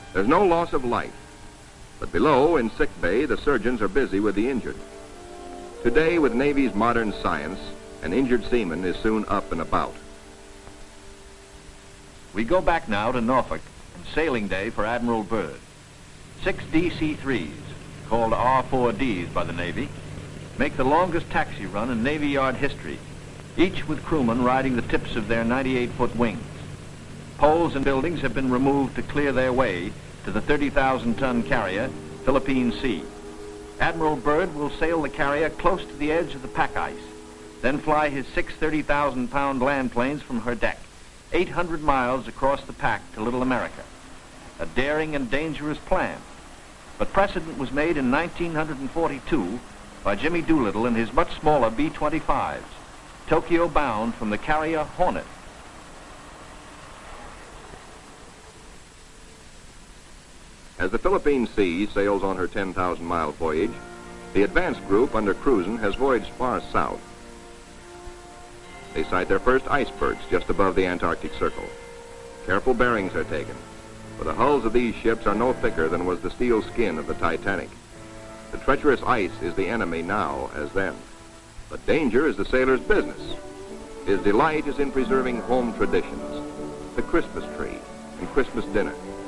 There's no loss of life, but below in sick bay, the surgeons are busy with the injured. Today, with Navy's modern science, an injured seaman is soon up and about. We go back now to Norfolk and sailing day for Admiral Byrd. 6 DC-3s, called R-4Ds by the Navy, make the longest taxi run in Navy Yard history, each with crewmen riding the tips of their 98-foot wings. Poles and buildings have been removed to clear their way to the 30,000-ton carrier, Philippine Sea. Admiral Byrd will sail the carrier close to the edge of the pack ice, then fly his 6 30,000-pound land planes from her deck, 800 miles across the pack to Little America. A daring and dangerous plan, but precedent was made in 1942 by Jimmy Doolittle in his much smaller B-25s, Tokyo bound from the carrier Hornet. As the Philippine Sea sails on her 10,000-mile voyage, the advanced group under Cruzen has voyaged far south. They sight their first icebergs just above the Antarctic Circle. Careful bearings are taken, for the hulls of these ships are no thicker than was the steel skin of the Titanic. The treacherous ice is the enemy now as then, but danger is the sailor's business. His delight is in preserving home traditions, the Christmas tree and Christmas dinner.